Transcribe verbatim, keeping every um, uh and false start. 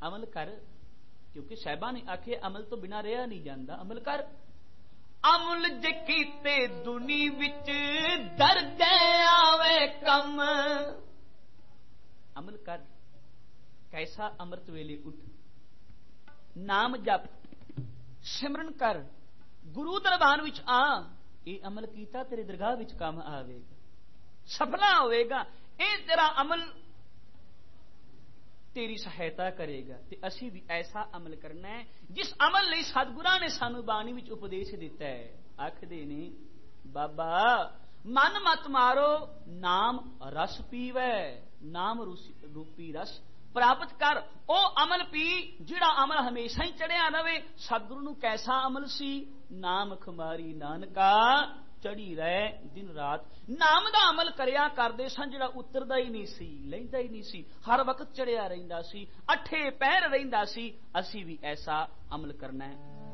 अमल कर, क्योंकि साहिबा ने आखे अमल तो बिना रहा नहीं जाता, अमल कर। अमल जे कीते दुनी विच दर्जे आवे कम, अमल कर। कैसा अमृत वेले उठ, नाम जप, सिमरन कर, गुरु दरबार विच आ, ये अमल कीता तेरे दरगाह विच काम आवेगा, सफला होवेगा। ये तेरा अमल तेरी सहायता करेगा। ते असी भी ऐसा अमल करना है जिस अमल लई सतगुरां ने सानू बाणी विच उपदेश दिता है। आखदे ने बाबा मन मत मारो, नाम रस पीवै, नाम रूपी रस प्राप्त कर। ओ अमल पी जिहड़ा अमल हमेशा ही चढ़िया रहे। सतगुरु नूं कैसा अमल सी, नाम खुमारी नानका चढ़ी रहे दिन रात। नाम दा अमल करिया करदे सन, जिहड़ा उतरदा ही नहीं सी, लैंदा ही नहीं सी, हर वक्त चढ़िया रहिंदा सी, अठे पैर रहिंदा सी। असी भी ऐसा अमल करना है।